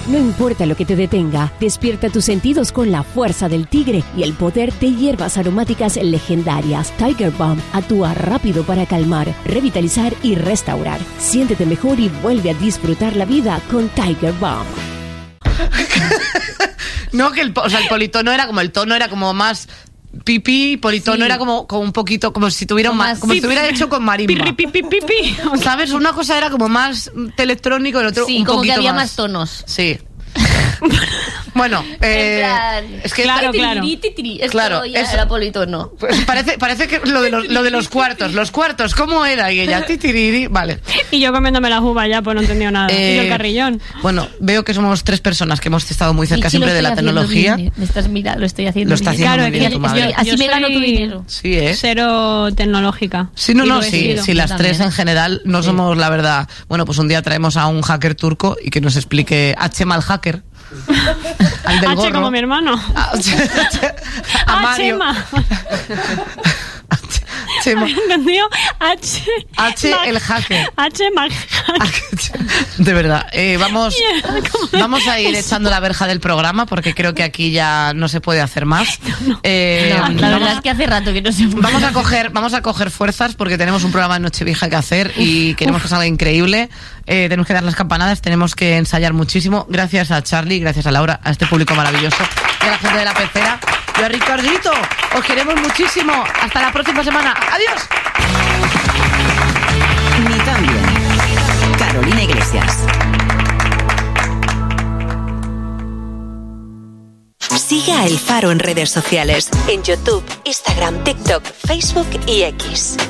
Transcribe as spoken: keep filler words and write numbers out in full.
No importa lo que te detenga, despierta tus sentidos con la fuerza del tigre y el poder de hierbas aromáticas legendarias. Tiger Balm actúa rápido para calmar, revitalizar y restaurar. Siéntete mejor y vuelve a disfrutar la vida con Tiger Balm. No, que el, o sea, el politono era como el tono era como más pipí, politono sí. Era como, como un poquito como si tuviera como, más, como si estuviera hecho con marimba. Pi, pi, pi, pi, pi. ¿Sabes? Una cosa era como más electrónico y el otro sí, un como poquito que había más. más tonos. Sí. Bueno, eh, plan, es que claro, claro. Esto claro, ya es, era politono. Pues parece, parece que lo de, los, lo de los cuartos, los cuartos, ¿cómo era? Y ella, titiriri, vale. Y yo comiéndome las uvas ya, pues no entendía nada. Eh, y yo el carrillón. Bueno, veo que somos tres personas que hemos estado muy cerca siempre de la tecnología. Bien, me estás mirando, lo estoy haciendo Lo está bien. haciendo Claro, muy bien tu madre. Así yo me gano tu dinero. Sí, ¿eh? Cero tecnológica. Sí, no, no, sí, sido. sí, las tres en general no sí. somos, la verdad. Bueno, pues un día traemos a un hacker turco y que nos explique H mal hacker. Al del H gorro. como mi hermano. A, a Mario. Chema. ¿Entendido? H. H Mac, el hacker. H Mac. De verdad. Eh, vamos, vamos a ir echando la verja del programa porque creo que aquí ya no se puede hacer más. No, no. Eh, no, la vamos, verdad es que hace rato que no se puede. Vamos a coger, vamos a coger fuerzas porque tenemos un programa de Nochevieja que hacer y queremos que salga increíble. Eh, tenemos que dar las campanadas, tenemos que ensayar muchísimo. Gracias a Charlie, gracias a Laura, a este público maravilloso y a la gente de la pecera. Y a Ricardito, os queremos muchísimo. Hasta la próxima semana. ¡Adiós! Ni tan bien. Carolina Iglesias. Sigue a El Faro en redes sociales. En YouTube, Instagram, TikTok, Facebook y X.